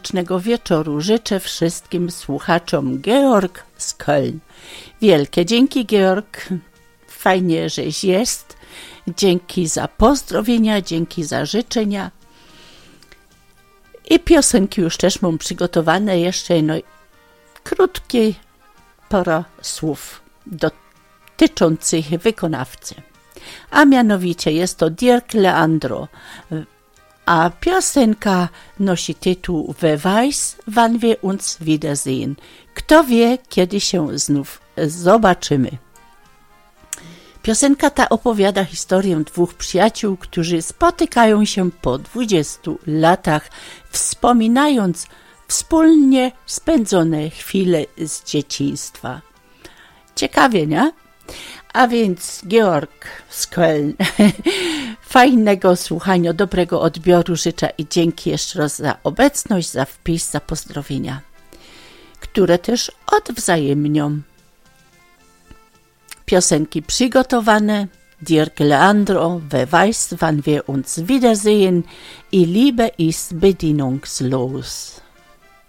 smacznego wieczoru życzę wszystkim słuchaczom. Georg z Köln. Wielkie dzięki, Georg. Fajnie, żeś jest. Dzięki za pozdrowienia, dzięki za życzenia. I piosenki już też mam przygotowane. Jeszcze krótkie pora słów dotyczących wykonawcy. A mianowicie jest to Dirk Leandro. A piosenka nosi tytuł Wer weiß, wann wir uns wiedersehen. Kto wie, kiedy się znów zobaczymy. Piosenka ta opowiada historię dwóch przyjaciół, którzy spotykają się po 20 latach, wspominając wspólnie spędzone chwile z dzieciństwa. Ciekawie, nie? A więc Georg z Köln. Fajnego słuchania, dobrego odbioru życzę i dzięki jeszcze raz za obecność, za wpis, za pozdrowienia, które też odwzajemnią. Piosenki przygotowane, Dirk Leandro, Wer weiß, wann wir uns wiedersehen i Liebe ist bedingungslos.